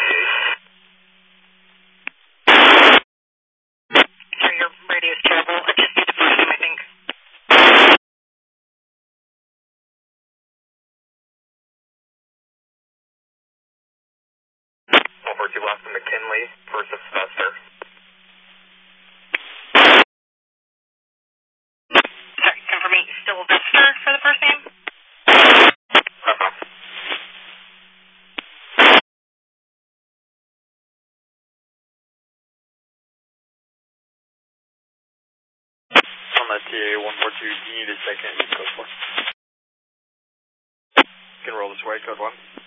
Sorry, your radio's terrible. I just need the first name, I think. 142 left to McKinley, first of Sylvester. Sorry, confirm me, Sylvester for the first name? On that TA 142, do you need a second? Code 4. You can roll this way, code 1.